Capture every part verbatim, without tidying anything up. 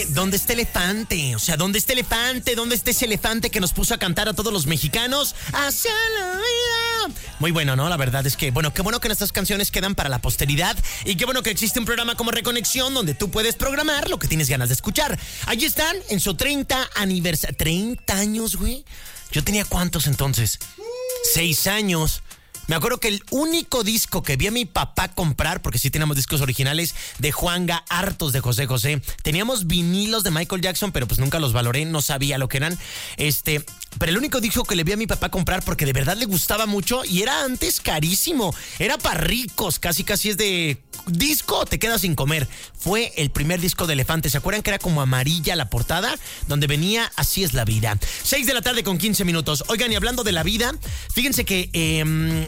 ¿Dónde está Elefante? O sea, ¿dónde está Elefante? ¿Dónde está ese elefante que nos puso a cantar a todos los mexicanos? ¡Hacia la vida! Muy bueno, ¿no? La verdad es que, bueno, qué bueno que nuestras canciones quedan para la posteridad y qué bueno que existe un programa como Reconexión donde tú puedes programar lo que tienes ganas de escuchar. Allí están en su treinta aniversario. ¿treinta años, güey? Yo tenía ¿cuántos entonces? Seis años. Me acuerdo que el único disco que vi a mi papá comprar, porque sí teníamos discos originales de Juanga, hartos de José José. Teníamos vinilos de Michael Jackson, pero pues nunca los valoré, no sabía lo que eran. Este, pero el único disco que le vi a mi papá comprar, porque de verdad le gustaba mucho y era antes carísimo. Era para ricos, casi casi es de disco, te quedas sin comer. Fue el primer disco de Elefante. ¿Se acuerdan que era como amarilla la portada? Donde venía Así es la vida. seis de la tarde con quince minutos. Oigan, y hablando de la vida, fíjense que... Eh,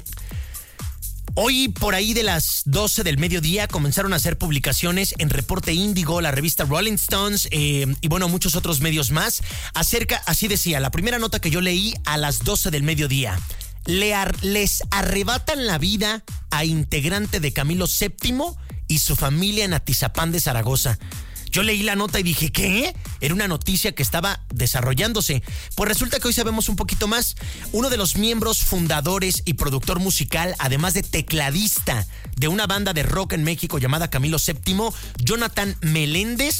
Hoy, por ahí de las doce del mediodía, comenzaron a hacer publicaciones en Reporte Índigo, la revista Rolling Stones eh, y, bueno, muchos otros medios más. Acerca, así decía, la primera nota que yo leí a las doce del mediodía. Le ar, les arrebatan la vida a integrante de Camilo séptimo y su familia en Atizapán de Zaragoza. Yo leí la nota y dije, ¿qué? Era una noticia que estaba desarrollándose. Pues resulta que hoy sabemos un poquito más. Uno de los miembros fundadores y productor musical, además de tecladista de una banda de rock en México llamada Camilo séptimo, Jonathan Meléndez,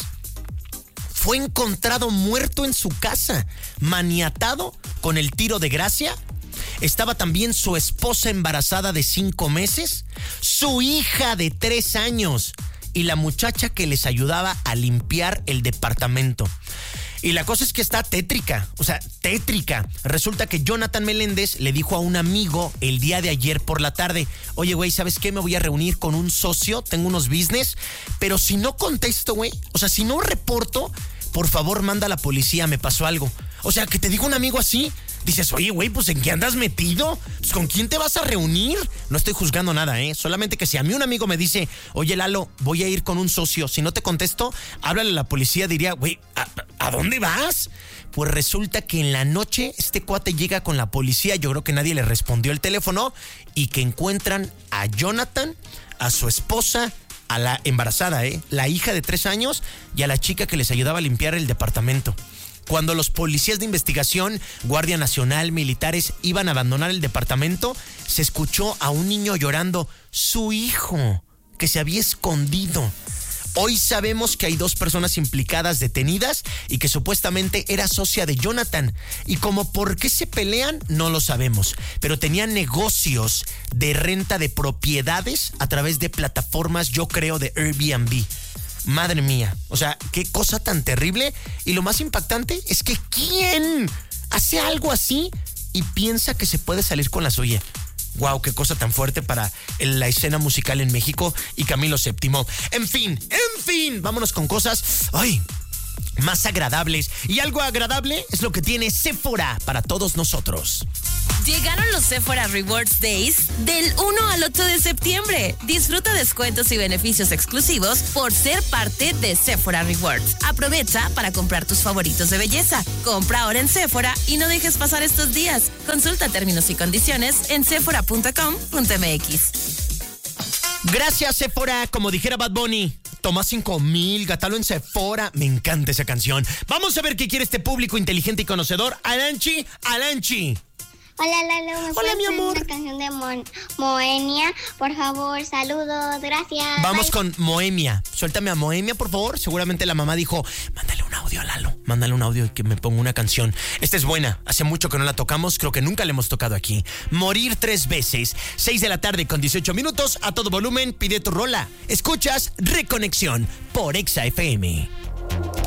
fue encontrado muerto en su casa, maniatado con el tiro de gracia. Estaba también su esposa embarazada de cinco meses, su hija de tres años... y la muchacha que les ayudaba a limpiar el departamento. Y la cosa es que está tétrica, o sea, tétrica. Resulta que Jonathan Meléndez le dijo a un amigo el día de ayer por la tarde, oye, güey, ¿sabes qué? Me voy a reunir con un socio, tengo unos business, pero si no contesto, güey, o sea, si no reporto, por favor, manda a la policía, me pasó algo. O sea, que te diga un amigo así, dices, oye, güey, pues ¿en qué andas metido? Pues ¿con quién te vas a reunir? No estoy juzgando nada, ¿eh? Solamente que si a mí un amigo me dice, oye, Lalo, voy a ir con un socio, si no te contesto, háblale a la policía, diría, güey, ¿a, ¿a dónde vas? Pues resulta que en la noche este cuate llega con la policía, yo creo que nadie le respondió el teléfono, y que encuentran a Jonathan, a su esposa, a la embarazada, ¿eh? La hija de tres años y a la chica que les ayudaba a limpiar el departamento. Cuando los policías de investigación, Guardia Nacional, militares, iban a abandonar el departamento, se escuchó a un niño llorando, su hijo, que se había escondido. Hoy sabemos que hay dos personas implicadas detenidas y que supuestamente era socia de Jonathan. Y como por qué se pelean, no lo sabemos. Pero tenían negocios de renta de propiedades a través de plataformas, yo creo, de Airbnb. Madre mía, o sea, qué cosa tan terrible. Y lo más impactante es que ¿quién hace algo así y piensa que se puede salir con la suya? Wow, qué cosa tan fuerte para la escena musical en México y Camilo séptimo. En fin, en fin, vámonos con cosas, ay, más agradables. Y algo agradable es lo que tiene Sephora para todos nosotros. Llegaron los Sephora Rewards Days del uno al ocho de septiembre. Disfruta descuentos y beneficios exclusivos por ser parte de Sephora Rewards. Aprovecha para comprar tus favoritos de belleza. Compra ahora en Sephora y no dejes pasar estos días. Consulta términos y condiciones en sephora punto com punto m x. Gracias, Sephora. Como dijera Bad Bunny, toma cinco mil, gátalo en Sephora. Me encanta esa canción. Vamos a ver qué quiere este público inteligente y conocedor. Alanchi, Alanchi. Hola, Lalo, ¿me Hola, mi amor. una canción de Mo- Moenia? Por favor, saludos, gracias. Vamos Bye. con Moemia. Suéltame a Moemia, por favor. Seguramente la mamá dijo, mándale un audio a Lalo, mándale un audio y que me ponga una canción. Esta es buena, hace mucho que no la tocamos, creo que nunca la hemos tocado aquí. Morir tres veces. seis de la tarde con dieciocho minutos, a todo volumen, pide tu rola. Escuchas Reconexión por Exa F M.